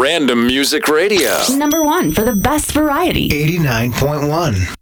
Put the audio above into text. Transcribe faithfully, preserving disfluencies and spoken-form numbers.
Random Music Radio. Number one for the best variety. eighty-nine point one.